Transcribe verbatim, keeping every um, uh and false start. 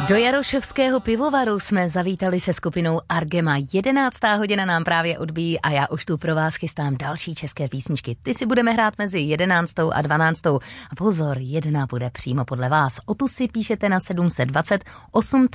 Do Jaroševského pivovaru jsme zavítali se skupinou Argema. Jedenáctá hodina nám právě odbíjí a já už tu pro vás chystám další české písničky. Ty si budeme hrát mezi jedenáctou a dvanáctou. A pozor, jedna bude přímo podle vás. O tu si píšete na sedm set dvacet osm